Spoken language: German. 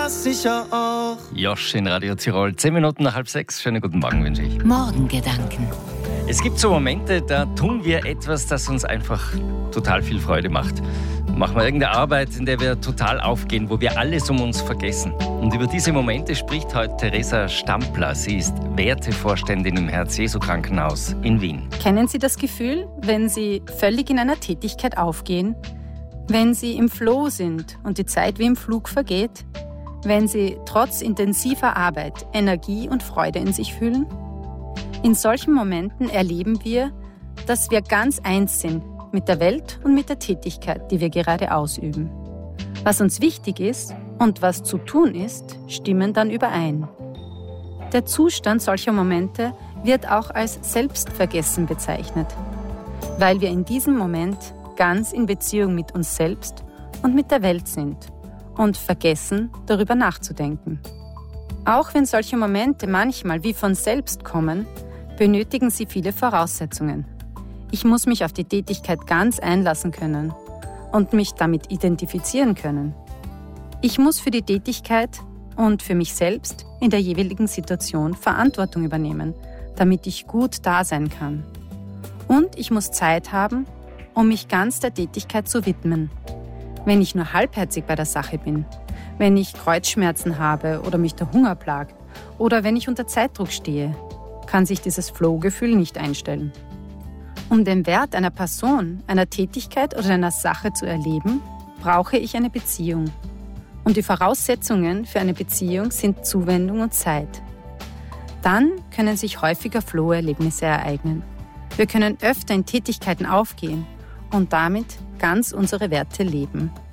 das sicher auch. Josh in Radio Tirol, 10 Minuten nach 5:30. Schönen guten Morgen wünsche ich. Morgengedanken. Es gibt so Momente, da tun wir etwas, das uns einfach total viel Freude macht. Machen wir irgendeine Arbeit, in der wir total aufgehen, wo wir alles um uns vergessen. Und über diese Momente spricht heute Theresa Stampler. Sie ist Wertevorständin im Herz-Jesu-Krankenhaus in Wien. Kennen Sie das Gefühl, wenn Sie völlig in einer Tätigkeit aufgehen? Wenn Sie im Flow sind und die Zeit wie im Flug vergeht? Wenn Sie trotz intensiver Arbeit Energie und Freude in sich fühlen? In solchen Momenten erleben wir, dass wir ganz eins sind mit der Welt und mit der Tätigkeit, die wir gerade ausüben. Was uns wichtig ist und was zu tun ist, stimmen dann überein. Der Zustand solcher Momente wird auch als Selbstvergessen bezeichnet, weil wir in diesem Moment ganz in Beziehung mit uns selbst und mit der Welt sind und vergessen, darüber nachzudenken. Auch wenn solche Momente manchmal wie von selbst kommen, benötigen sie viele Voraussetzungen. Ich muss mich auf die Tätigkeit ganz einlassen können und mich damit identifizieren können. Ich muss für die Tätigkeit und für mich selbst in der jeweiligen Situation Verantwortung übernehmen, damit ich gut da sein kann. Und ich muss Zeit haben, um mich ganz der Tätigkeit zu widmen. Wenn ich nur halbherzig bei der Sache bin, wenn ich Kreuzschmerzen habe oder mich der Hunger plagt oder wenn ich unter Zeitdruck stehe, kann sich dieses Flow-Gefühl nicht einstellen. Um den Wert einer Person, einer Tätigkeit oder einer Sache zu erleben, brauche ich eine Beziehung. Und die Voraussetzungen für eine Beziehung sind Zuwendung und Zeit. Dann können sich häufiger Flow-Erlebnisse ereignen. Wir können öfter in Tätigkeiten aufgehen und damit ganz unsere Werte leben.